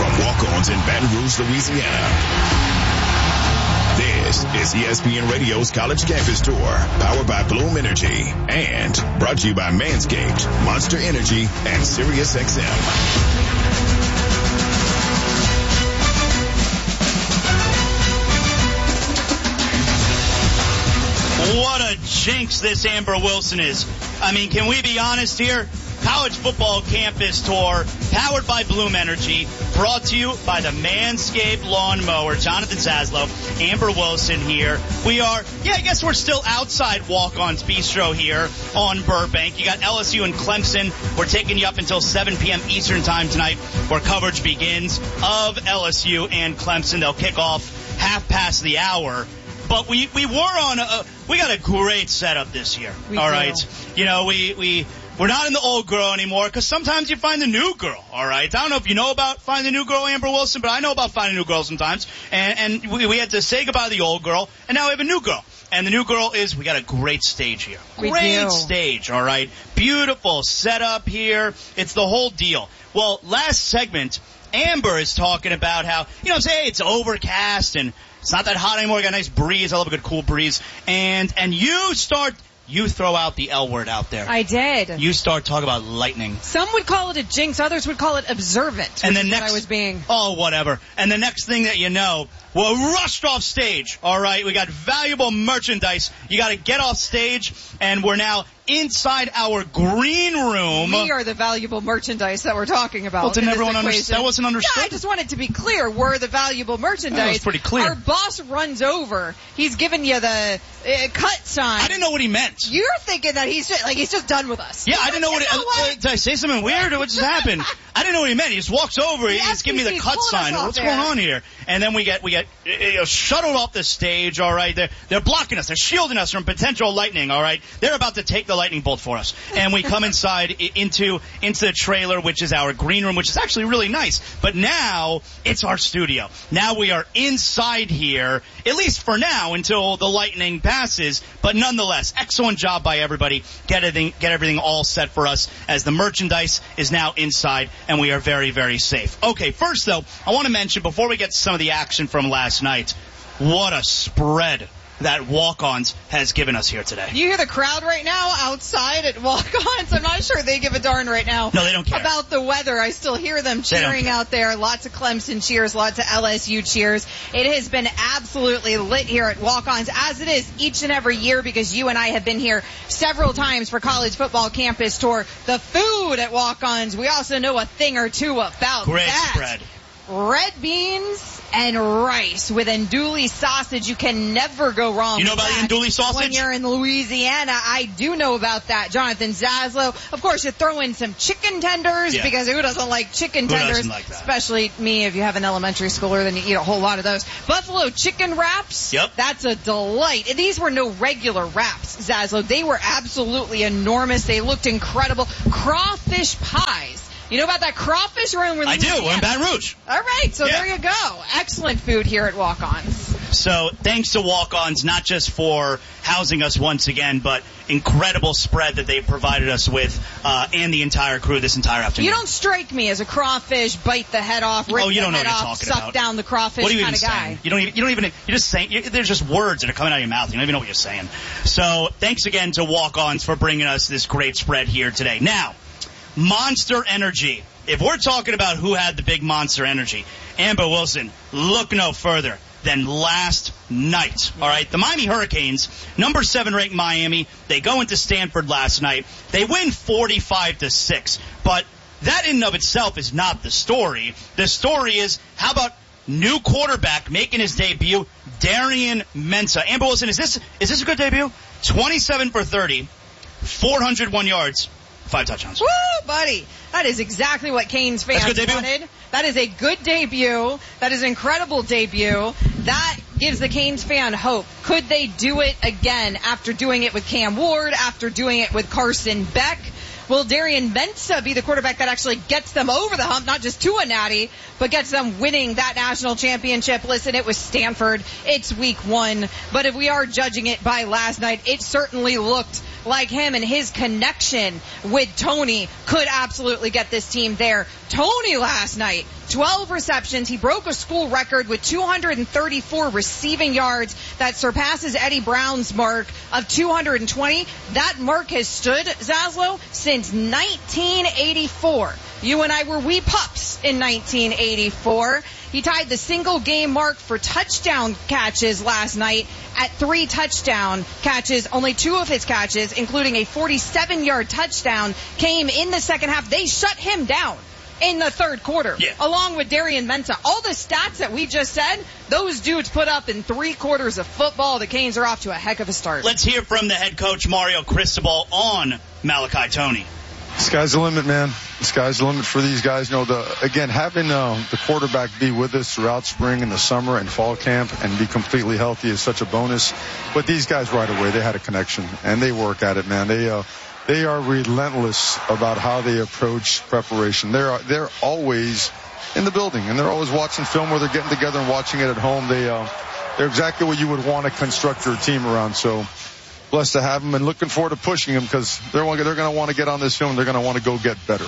from Walk-Ons in Baton Rouge, Louisiana. This is ESPN Radio's College Campus Tour, powered by Bloom Energy, and brought to you by Manscaped, Monster Energy, and SiriusXM. What a jinx this Amber Wilson is. I mean, can we be honest here? College Football Campus Tour, powered by Bloom Energy, brought to you by the Manscaped Lawn Mower. Jonathan Zaslow, Amber Wilson here. We are, I guess we're still outside Walk-On's Bistro here on Burbank. You got LSU and Clemson. We're taking you up until 7 p.m. Eastern Time tonight, where coverage begins of LSU and Clemson. They'll kick off 1:30. But we got a great setup this year. All right. You know, we're not in the old girl anymore, because sometimes you find the new girl. All right. I don't know if you know about finding the new girl, Amber Wilson, but I know about finding a new girl sometimes. And we had to say goodbye to the old girl, and now we have a new girl. And the new girl is, we got a great stage here. Great stage. All right. Beautiful setup here. It's the whole deal. Well, last segment, Amber is talking about how, say it's overcast and it's not that hot anymore. We got a nice breeze. I love a good cool breeze. And you throw out the L word out there. I did. You start talking about lightning. Some would call it a jinx. Others would call it observant. And the next, I was being. Oh, whatever. And the next thing that you know, we're rushed off stage. All right. We got valuable merchandise. You got to get off stage, and we're now inside our green room. We are the valuable merchandise that we're talking about. Well, didn't everyone understand? That wasn't understood. Yeah, I just wanted to be clear. We're the valuable merchandise. That was pretty clear. Our boss runs over. He's giving you the cut sign. I didn't know what he meant. You're thinking that he's just done with us. Yeah, I didn't know what. Did I say something weird, or what just happened? I didn't know what he meant. He just walks over. He's giving me the cut sign. What's going on here? And then we get shuttled off the stage. All right, they're blocking us. They're shielding us from potential lightning. All right, they're about to take the lightning bolt for us. And we come inside into the trailer, which is our green room, which is actually really nice. But now it's our studio. Now we are inside here, at least for now, until the lightning passes. But nonetheless, excellent job by everybody. Get everything all set for us, as the merchandise is now inside, and we are very, very safe. Okay, first though, I want to mention, before we get to some of the action from last night, what a spread that Walk-Ons has given us here today. You hear the crowd right now outside at Walk-Ons? I'm not sure they give a darn right now. No, they don't care about the weather. I still hear them cheering out there. Lots of Clemson cheers, lots of LSU cheers. It has been absolutely lit here at Walk-Ons, as it is each and every year, because you and I have been here several times for College Football Campus Tour. The food at Walk-Ons, we also know a thing or two about Great that. Spread. Red beans and rice with andouille sausage. You can never go wrong with that. You know about the andouille sausage? When you're in Louisiana, I do know about that. Jonathan Zaslow. Of course, you throw in some chicken tenders, because who doesn't like chicken tenders? Who doesn't like that? Especially me, if you have an elementary schooler, then you eat a whole lot of those. Buffalo chicken wraps. Yep. That's a delight. And these were no regular wraps, Zaslow. They were absolutely enormous. They looked incredible. Crawfish pies. You know about that crawfish room? I do. We're in Baton Rouge. All right. So there you go. Excellent food here at Walk-Ons. So thanks to Walk-Ons, not just for housing us once again, but incredible spread that they've provided us with, and the entire crew this entire afternoon. You don't strike me as a crawfish, bite the head off, rip the head off, suck down the crawfish kind of guy. You don't even, you're just saying, there's just words that are coming out of your mouth. You don't even know what you're saying. So thanks again to Walk-Ons for bringing us this great spread here today. Now, Monster Energy. If we're talking about who had the big Monster Energy, Amber Wilson, look no further than last night. All right, the Miami Hurricanes, number 7 ranked Miami, they go into Stanford last night. They win 45-6. But that in and of itself is not the story. The story is, how about new quarterback making his debut, Darian Mensah. Amber Wilson, is this a good debut? 27 for 30, 401 yards. 5 touchdowns. Woo, buddy. That is exactly what Canes fans wanted. That is a good debut. That is an incredible debut. That gives the Canes fan hope. Could they do it again after doing it with Cam Ward, after doing it with Carson Beck? Will Darian Mensah be the quarterback that actually gets them over the hump, not just to a natty, but gets them winning that national championship? Listen, it was Stanford. It's week 1. But if we are judging it by last night, it certainly looked like him and his connection with Tony could absolutely get this team there. Tony last night, 12 receptions. He broke a school record with 234 receiving yards. That surpasses Eddie Brown's mark of 220. That mark has stood, Zaslow, since 1984. You and I were wee pups in 1984. He tied the single game mark for touchdown catches last night at 3 touchdown catches. Only 2 of his catches, including a 47-yard touchdown, came in the second half. They shut him down in the third quarter, along with Darian Mensah. All the stats that we just said, those dudes put up in 3 quarters of football. The Canes are off to a heck of a start. Let's hear from the head coach, Mario Cristobal, on Malachi Tony. Sky's the limit, man. The sky's the limit for these guys. You know, having the quarterback be with us throughout spring and the summer and fall camp and be completely healthy is such a bonus. But these guys right away, they had a connection and they work at it, man. They are relentless about how they approach preparation. They're always in the building and they're always watching film where they're getting together and watching it at home. They're exactly what you would want to construct your team around. So blessed to have them and looking forward to pushing them because they're going to want to get on this film. They're going to want to go get better.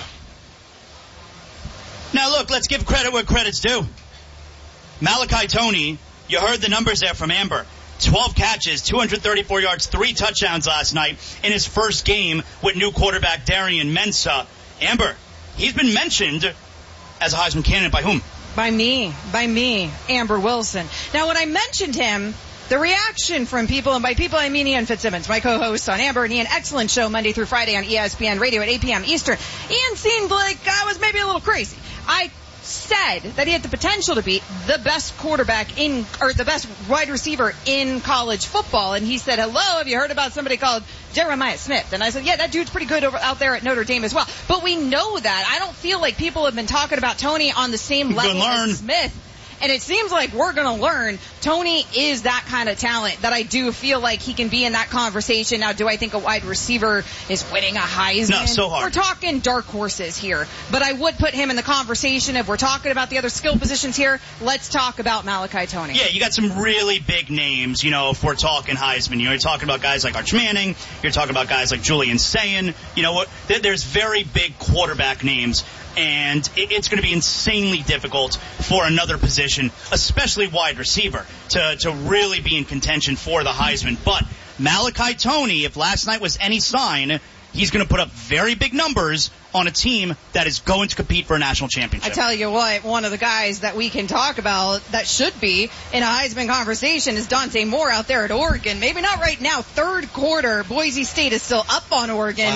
Now, look, let's give credit where credit's due. Malachi Tony, you heard the numbers there from Amber. 12 catches, 234 yards, 3 touchdowns last night in his first game with new quarterback Darian Mensah. Amber, he's been mentioned as a Heisman candidate by whom? By me, Amber Wilson. Now, when I mentioned him, the reaction from people, and by people I mean Ian Fitzsimmons, my co-host on Amber and Ian, excellent show Monday through Friday on ESPN Radio at 8 p.m. Eastern. Ian seemed like I was maybe a little crazy. I said that he had the potential to be the best quarterback the best wide receiver in college football. And he said, hello, have you heard about somebody called Jeremiah Smith? And I said, yeah, that dude's pretty good out there at Notre Dame as well. But we know that. I don't feel like people have been talking about Tony on the same level as Smith. And it seems like we're going to learn Tony is that kind of talent that I do feel like he can be in that conversation. Now, do I think a wide receiver is winning a Heisman? No, so hard. We're talking dark horses here. But I would put him in the conversation. If we're talking about the other skill positions here, let's talk about Malachi Tony. Yeah, you got some really big names, if we're talking Heisman. You're talking about guys like Arch Manning. You're talking about guys like Julian Sayin. You know what? There's very big quarterback names. And it's going to be insanely difficult for another position, especially wide receiver, to really be in contention for the Heisman. But Malachi Tony, if last night was any sign, he's going to put up very big numbers on a team that is going to compete for a national championship. I tell you what, one of the guys that we can talk about that should be in a Heisman conversation is Dante Moore out there at Oregon. Maybe not right now. Third quarter, Boise State is still up on Oregon,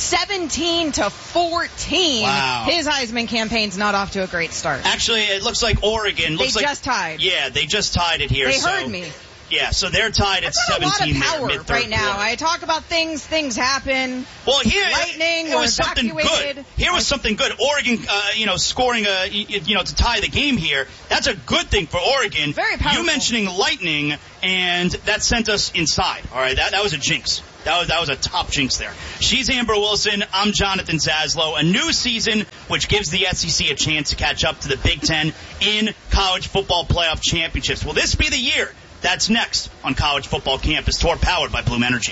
17-14. Wow. His Heisman campaign's not off to a great start. Actually, it looks like Oregon. Just tied. Yeah, they just tied it here. They heard me. Yeah, so they're tied at 17 a lot of power right now. Quarter. I talk about things happen. Well, here lightning it was something good. Here was something good. Oregon, scoring to tie the game here. That's a good thing for Oregon. Very powerful. You mentioning lightning, and that sent us inside. All right, that was a jinx. That was a top jinx there. She's Amber Wilson. I'm Jonathan Zaslow. A new season which gives the SEC a chance to catch up to the Big Ten in college football playoff championships. Will this be the year? That's next on College Football Campus Tour, powered by Bloom Energy.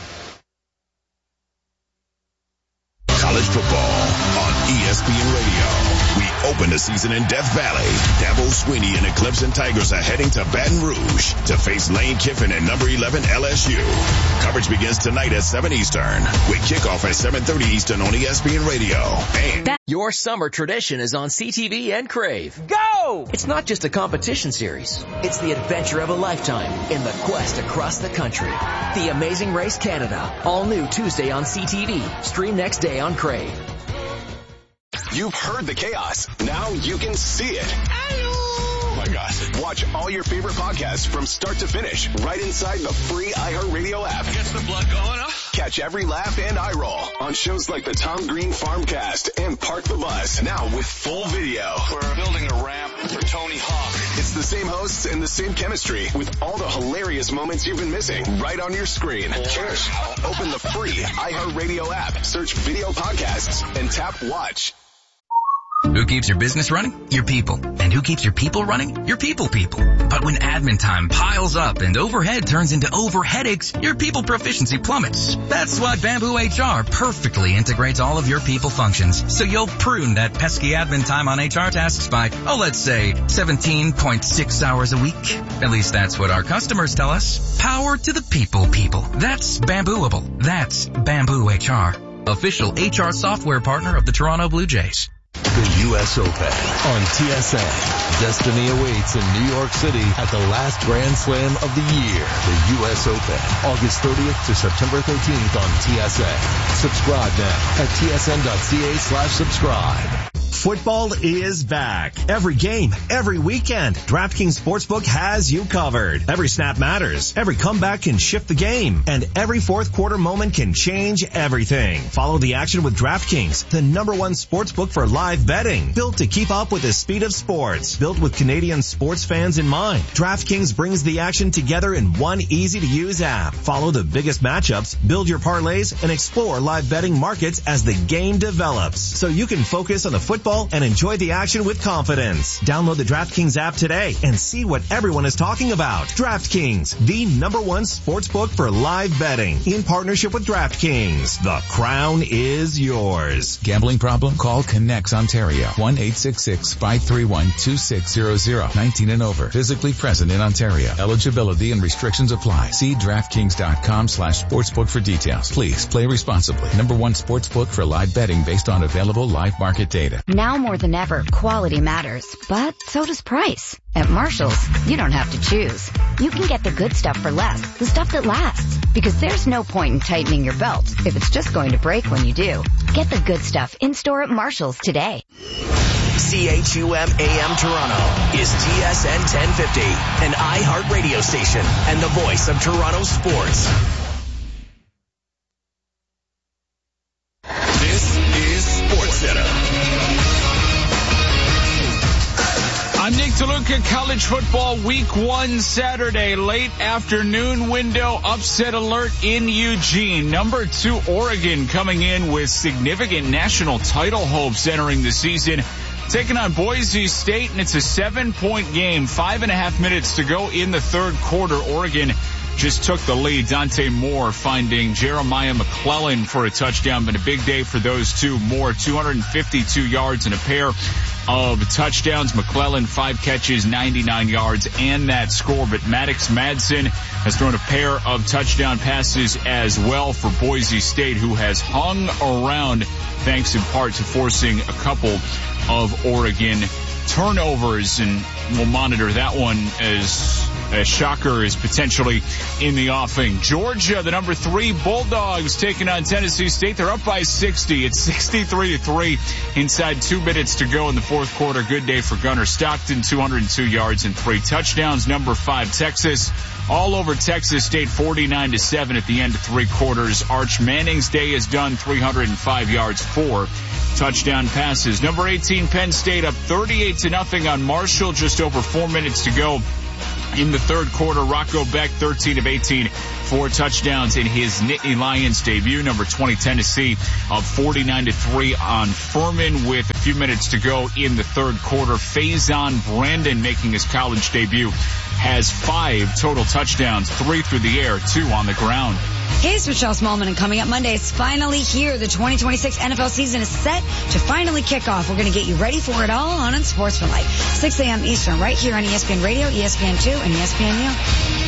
College football on ESPN Radio. We open the season in Death Valley. Dabo Swinney and the Clemson Tigers are heading to Baton Rouge to face Lane Kiffin and number 11 LSU. Coverage begins tonight at 7 Eastern with kickoff at 7:30 Eastern on ESPN Radio. And your summer tradition is on CTV and Crave. Go! It's not just a competition series. It's the adventure of a lifetime in the quest across the country. The Amazing Race Canada. All new Tuesday on CTV. Stream next day on Crave. You've heard the chaos. Now you can see it. Oh my God. Watch all your favorite podcasts from start to finish right inside the free iHeartRadio app. Gets the blood going, huh? Catch every laugh and eye roll on shows like the Tom Green Farmcast and Park the Bus. Now with full video. We're building a ramp for Tony Hawk. It's the same hosts and the same chemistry with all the hilarious moments you've been missing right on your screen. Open the free iHeartRadio app, search video podcasts, and tap watch. Who keeps your business running? Your people. And who keeps your people running? Your people. But when admin time piles up and overhead turns into overheadaches, your people proficiency plummets. That's why Bamboo HR perfectly integrates all of your people functions. So you'll prune that pesky admin time on HR tasks by, let's say 17.6 hours a week. At least that's what our customers tell us. Power to the people. That's Bambooable. That's Bamboo HR. Official HR software partner of the Toronto Blue Jays. The U.S. Open on TSN. Destiny awaits in New York City at the last Grand Slam of the year. The U.S. Open, August 30th to September 13th on TSN. Subscribe now at tsn.ca/subscribe. Football is back. Every game, every weekend, DraftKings Sportsbook has you covered. Every snap matters. Every comeback can shift the game. And every fourth quarter moment can change everything. Follow the action with DraftKings, the #1 sportsbook for live betting. Built to keep up with the speed of sports. Built with Canadian sports fans in mind. DraftKings brings the action together in one easy-to-use app. Follow the biggest matchups, build your parlays, and explore live betting markets as the game develops. So you can focus on the football and enjoy the action with confidence. Download the DraftKings app today and see what everyone is talking about. DraftKings, the #1 sportsbook for live betting. In partnership with DraftKings, the crown is yours. Gambling problem? Call Connects Ontario. 1-866-531-2600. 19 and over. Physically present in Ontario. Eligibility and restrictions apply. See DraftKings.com/sportsbook for details. Please play responsibly. #1 sportsbook for live betting based on available live market data. Now more than ever, quality matters, but so does price. At Marshall's, you don't have to choose. You can get the good stuff for less, the stuff that lasts. Because there's no point in tightening your belt if it's just going to break when you do. Get the good stuff in-store at Marshall's today. CHUM AM Toronto is TSN 1050, an iHeart radio station and the voice of Toronto sports. This is SportsCenter. I'm Nick DeLuca. College football week 1 Saturday, late afternoon window, upset alert in Eugene. #2 Oregon coming in with significant national title hopes entering the season, taking on Boise State, and it's a 7-point game. 5.5 minutes to go in the third quarter. Oregon just took the lead. Dante Moore finding Jeremiah McClellan for a touchdown, but a big day for those two. Moore, 252 yards and a pair of touchdowns. McClellan, 5 catches, 99 yards, and that score. But Maddox Madsen has thrown a pair of touchdown passes as well for Boise State, who has hung around thanks in part to forcing a couple of Oregon turnovers, and we'll monitor that one as a shocker is potentially in the offing. Georgia, the #3 Bulldogs, taking on Tennessee State. They're up by 60. It's 63-3 inside 2 minutes to go in the fourth quarter. Good day for Gunnar Stockton, 202 yards and 3 touchdowns. #5 Texas, all over Texas State, 49-7 at the end of 3 quarters. Arch Manning's day is done, 305 yards, 4 touchdown passes. #18 Penn State up 38-0 on Marshall, just over 4 minutes to go in the third quarter. Rocco Beck, 13 of 18, 4 touchdowns in his Nittany Lions debut. #20 Tennessee up 49-3 on Furman with a few minutes to go in the third quarter. Faison Brandon, making his college debut, has 5 total touchdowns, 3 through the air, 2 on the ground. Hey, it's Michelle Smallman, and coming up Monday, it's finally here. The 2026 NFL season is set to finally kick off. We're going to get you ready for it all on Unsportsmanlike. 6 a.m. Eastern, right here on ESPN Radio, ESPN2, and ESPN New.